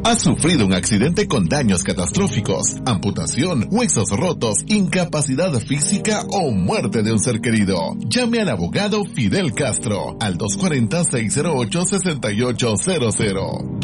¿Has sufrido un accidente con daños catastróficos, amputación, huesos rotos, incapacidad física o muerte de un ser querido? Llame al abogado Fidel Castro al 240-608-6800.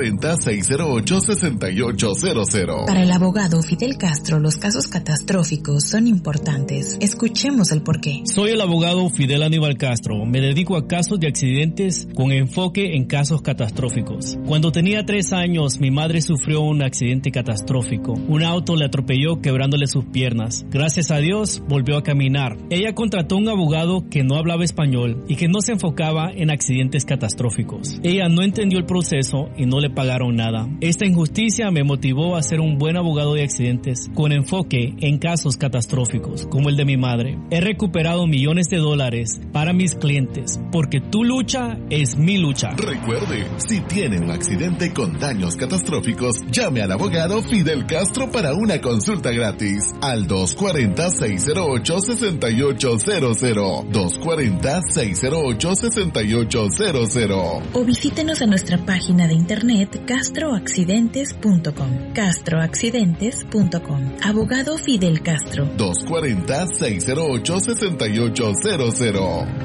240-608-6800. Para el abogado Fidel Castro, los casos catastróficos son importantes. Escuchemos el porqué. Soy el abogado Fidel Aníbal Castro. Me dedico a casos de accidentes con enfoque en casos catastróficos. Cuando tenía 3 años, mi madre sufrió un accidente catastrófico. Un auto le atropelló quebrándole sus piernas. Gracias a Dios, volvió a caminar. Ella contrató un abogado que no hablaba español y que no se enfocaba en accidentes catastróficos. Ella no entendió el proceso y no le pagaron nada. Esta injusticia me motivó a ser un buen abogado de accidentes con enfoque en casos catastróficos, como el de mi madre. He recuperado millones de dólares para mis clientes, porque tu lucha es mi lucha. Recuerde, si tiene un accidente con daños catastróficos, llame al abogado Fidel Castro para una consulta gratis al 240-608-6800. 240-608-6800. O visítenos en nuestra página de internet castroaccidentes.com. castroaccidentes.com. Abogado Fidel Castro. 240-608-6800.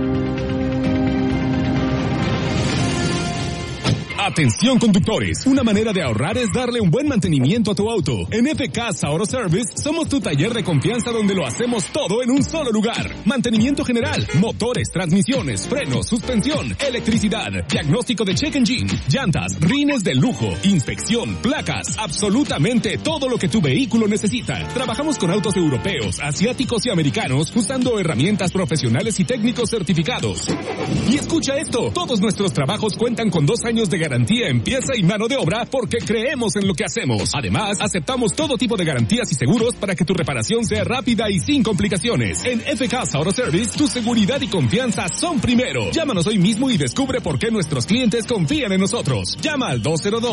Atención conductores, una manera de ahorrar es darle un buen mantenimiento a tu auto. En FK Auto Service somos tu taller de confianza donde lo hacemos todo en un solo lugar. Mantenimiento general, motores, transmisiones, frenos, suspensión, electricidad, diagnóstico de check engine, llantas, rines de lujo, inspección, placas, absolutamente todo lo que tu vehículo necesita. Trabajamos con autos europeos, asiáticos y americanos usando herramientas profesionales y técnicos certificados. Y escucha esto, todos nuestros trabajos cuentan con 2 años de garantía en pieza y mano de obra porque creemos en lo que hacemos. Además, aceptamos todo tipo de garantías y seguros para que tu reparación sea rápida y sin complicaciones. En FK Auto Service, tu seguridad y confianza son primero. Llámanos hoy mismo y descubre por qué nuestros clientes confían en nosotros. Llama al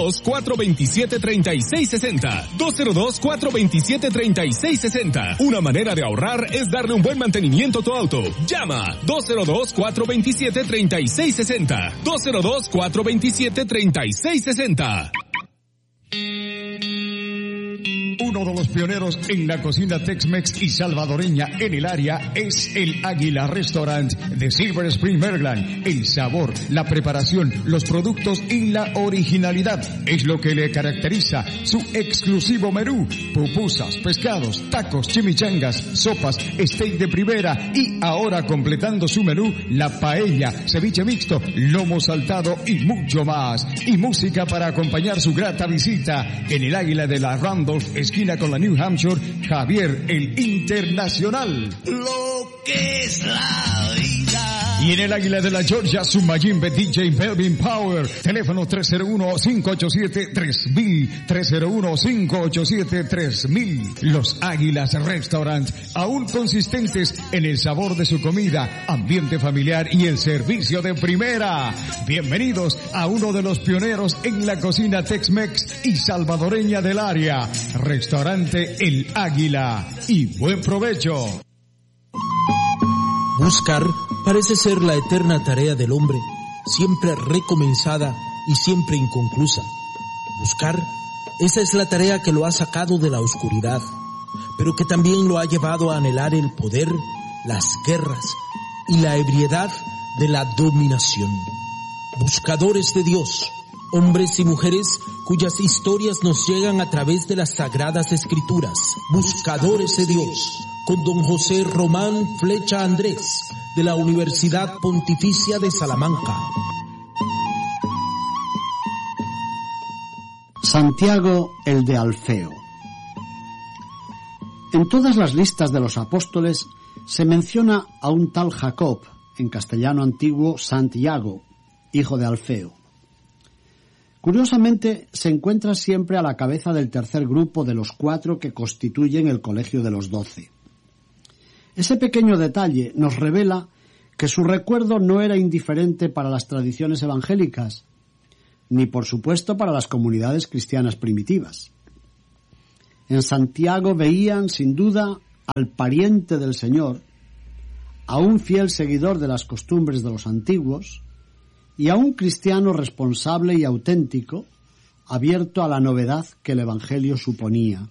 202-427-3660. 202-427-3660. Una manera de ahorrar es darle un buen mantenimiento a tu auto. Llama 202-427-3660. 202-427-3660. Uno de los pioneros en la cocina Tex-Mex y salvadoreña en el área es el Águila Restaurant de Silver Spring, Maryland. El sabor, la preparación, los productos y la originalidad es lo que le caracteriza su exclusivo menú. Pupusas, pescados, tacos, chimichangas, sopas, steak de primera y ahora completando su menú, la paella, ceviche mixto, lomo saltado y mucho más. Y música para acompañar su grata visita en el Águila de la Randolph, esquina con la New Hampshire, Javier el Internacional. Lo que es la vida. Y en el Águila de la Georgia, su Mayimbe DJ Melvin Power. Teléfono 301-587-3000. 301-587-3000. Los Águilas Restaurant, aún consistentes en el sabor de su comida, ambiente familiar y el servicio de primera. Bienvenidos a uno de los pioneros en la cocina Tex-Mex y salvadoreña del área. Restaurante El Águila. Y buen provecho. Buscar parece ser la eterna tarea del hombre, siempre recomenzada y siempre inconclusa. Buscar, esa es la tarea que lo ha sacado de la oscuridad, pero que también lo ha llevado a anhelar el poder, las guerras y la ebriedad de la dominación. Buscadores de Dios, hombres y mujeres cuyas historias nos llegan a través de las sagradas escrituras. Buscadores de Dios, con don José Román Flecha Andrés, de la Universidad Pontificia de Salamanca. Santiago el de Alfeo. En todas las listas de los apóstoles se menciona a un tal Jacob, en castellano antiguo Santiago, hijo de Alfeo. Curiosamente, se encuentra siempre a la cabeza del tercer grupo de los 4 que constituyen el Colegio de los 12. Ese pequeño detalle nos revela que su recuerdo no era indiferente para las tradiciones evangélicas, ni por supuesto para las comunidades cristianas primitivas. En Santiago veían, sin duda, al pariente del Señor, a un fiel seguidor de las costumbres de los antiguos, y a un cristiano responsable y auténtico, abierto a la novedad que el Evangelio suponía.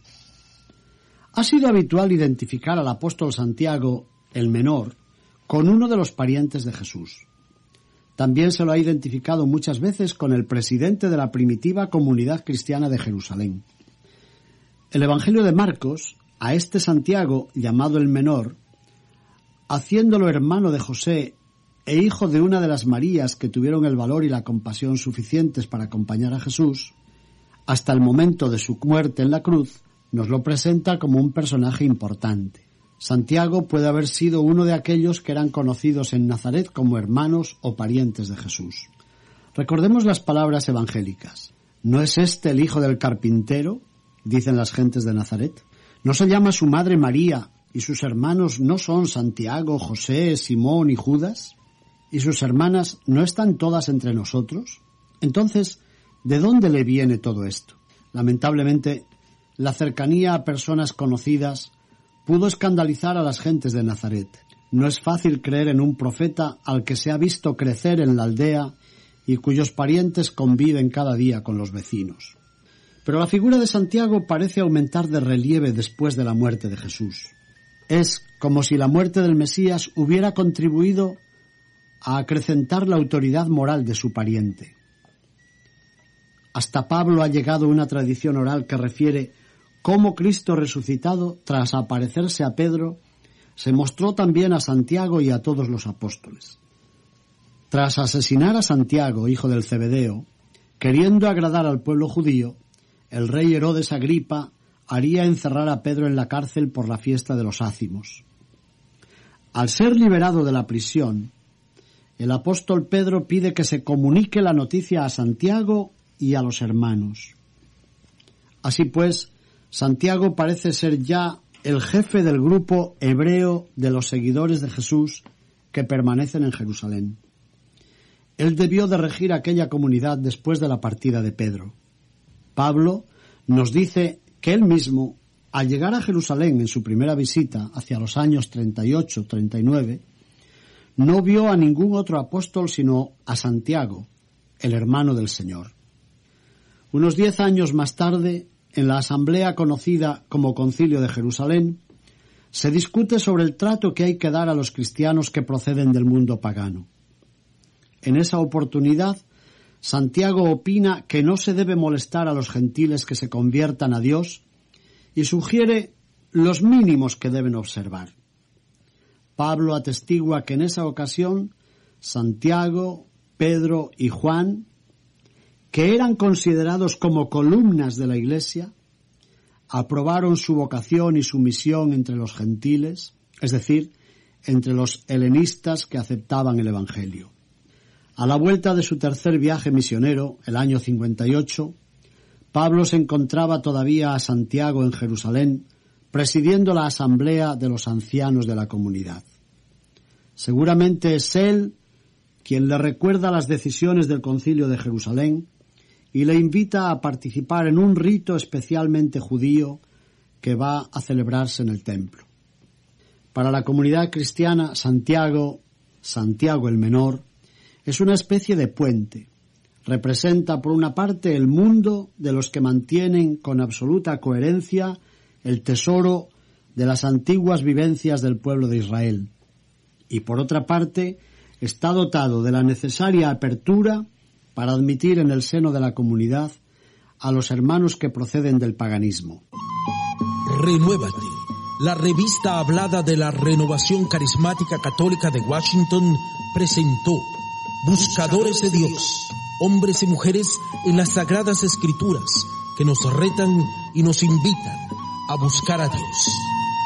Ha sido habitual identificar al apóstol Santiago, el menor, con uno de los parientes de Jesús. También se lo ha identificado muchas veces con el presidente de la primitiva comunidad cristiana de Jerusalén. El Evangelio de Marcos, a este Santiago, llamado el menor, haciéndolo hermano de José e hijo de una de las Marías que tuvieron el valor y la compasión suficientes para acompañar a Jesús, hasta el momento de su muerte en la cruz, nos lo presenta como un personaje importante. Santiago puede haber sido uno de aquellos que eran conocidos en Nazaret como hermanos o parientes de Jesús. Recordemos las palabras evangélicas. ¿No es este el hijo del carpintero?, dicen las gentes de Nazaret. ¿No se llama su madre María y sus hermanos no son Santiago, José, Simón y Judas? ¿Y sus hermanas no están todas entre nosotros? Entonces, ¿de dónde le viene todo esto? Lamentablemente, la cercanía a personas conocidas pudo escandalizar a las gentes de Nazaret. No es fácil creer en un profeta al que se ha visto crecer en la aldea y cuyos parientes conviven cada día con los vecinos. Pero la figura de Santiago parece aumentar de relieve después de la muerte de Jesús. Es como si la muerte del Mesías hubiera contribuido a acrecentar la autoridad moral de su pariente. Hasta Pablo ha llegado una tradición oral que refiere cómo Cristo resucitado, tras aparecerse a Pedro, se mostró también a Santiago y a todos los apóstoles. Tras asesinar a Santiago, hijo del Zebedeo, queriendo agradar al pueblo judío, el rey Herodes Agripa haría encerrar a Pedro en la cárcel por la fiesta de los Ácimos. Al ser liberado de la prisión, el apóstol Pedro pide que se comunique la noticia a Santiago y a los hermanos. Así pues, Santiago parece ser ya el jefe del grupo hebreo de los seguidores de Jesús que permanecen en Jerusalén. Él debió de regir aquella comunidad después de la partida de Pedro. Pablo nos dice que él mismo, al llegar a Jerusalén en su primera visita hacia los años 38-39, no vio a ningún otro apóstol sino a Santiago, el hermano del Señor. Unos 10 años más tarde, en la asamblea conocida como Concilio de Jerusalén, se discute sobre el trato que hay que dar a los cristianos que proceden del mundo pagano. En esa oportunidad, Santiago opina que no se debe molestar a los gentiles que se conviertan a Dios y sugiere los mínimos que deben observar. Pablo atestigua que en esa ocasión Santiago, Pedro y Juan, que eran considerados como columnas de la Iglesia, aprobaron su vocación y su misión entre los gentiles, es decir, entre los helenistas que aceptaban el Evangelio. A la vuelta de su tercer viaje misionero, el año 58, Pablo se encontraba todavía a Santiago en Jerusalén, presidiendo la asamblea de los ancianos de la comunidad. Seguramente es él quien le recuerda las decisiones del Concilio de Jerusalén y le invita a participar en un rito especialmente judío que va a celebrarse en el templo. Para la comunidad cristiana, Santiago el Menor, es una especie de puente. Representa, por una parte, el mundo de los que mantienen con absoluta coherencia el tesoro de las antiguas vivencias del pueblo de Israel. Y, por otra parte, está dotado de la necesaria apertura para admitir en el seno de la comunidad a los hermanos que proceden del paganismo. Renuévate, la revista hablada de la Renovación Carismática Católica de Washington, presentó Buscadores de Dios, hombres y mujeres en las Sagradas Escrituras, que nos retan y nos invitan a buscar a Dios.